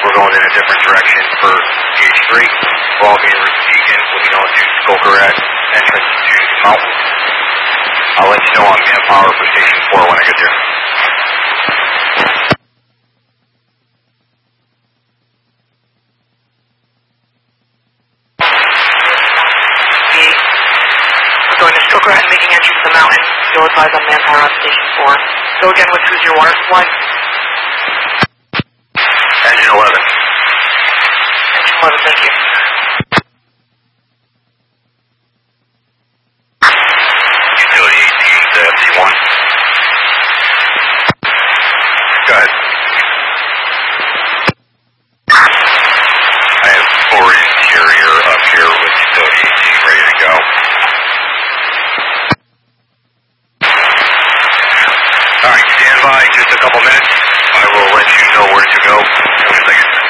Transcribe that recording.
We're going in a different direction for PH3. We'll all be in route to Beacon. We'll be going to Skokoret, entrance to Mountain. I'll let you know on manpower for Station 4 when I get there. We're going to Skokoret and making entry to the mountain. You'll advise on manpower on Station 4. Go again with who's your water supply? Engine 11. Engine 11, thank you. Utility 18 to FC1. Go ahead. I have 4 interior up here with utility 18 ready to go. Alright, stand by just a couple minutes. I will let you know where to go as soon as I get there.